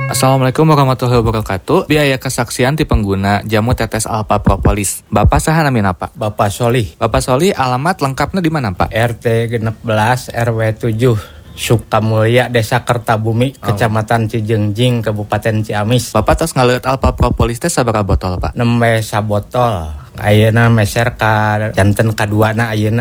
Assalamualaikum warahmatullahi wabarakatuh. Biaya kesaksian ti pengguna jamu tetes alpha propolis. Bapak saha namina Pak? Bapak Solih, Bapak Soli, alamat lengkapnya di mana Pak? RT 16 RW 7, Sukamulya, Desa Kertabumi, Kecamatan Cijengjing, Kabupaten Ciamis. Bapak tos ngaliat alpha propolis teh sabaraha botol Pak? Nembe sabotol. Ayeuna meser ka janten kaduana ayeuna.